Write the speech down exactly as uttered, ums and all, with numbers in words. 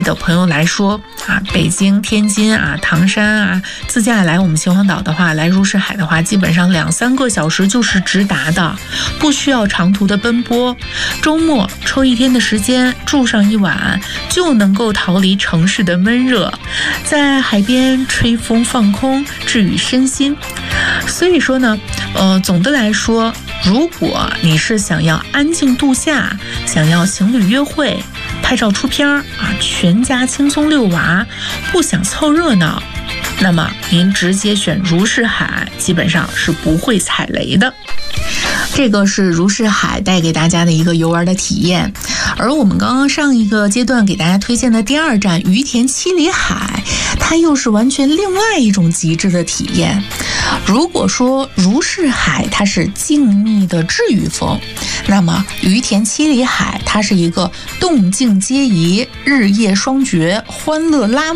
的朋友来说啊，北京、天津啊、唐山啊，自驾来我们秦皇岛的话，来如是海的话，基本上两三个小时就是直达的，不需要长途的奔波。周末抽一天的时间住上一晚，就能够逃离城市的闷热，在海边吹风放空，治愈身心。所以说呢，呃，总的来说，如果你是想要安静度假，想要情侣约会，拍照出片啊，全家轻松遛娃，不想凑热闹，那么您直接选如是海，基本上是不会踩雷的。这个是如是海带给大家的一个游玩的体验。而我们刚刚上一个阶段给大家推荐的第二站于田七里海，它又是完全另外一种极致的体验。如果说如是海它是静谧的治愈风，那么于田七里海它是一个动静皆宜、日夜双绝、欢乐拉